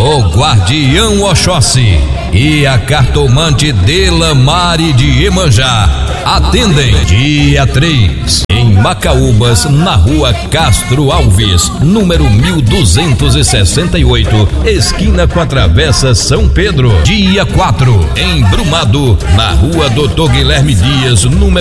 o Guardião Oxóssi e a cartomante Delamare de Iemanjá atendem dia 3 em Macaúbas, na rua Castro Alves, número 1268, esquina com a Travessa São Pedro. Dia 4 em Brumado, na rua Dr. Guilherme Dias, número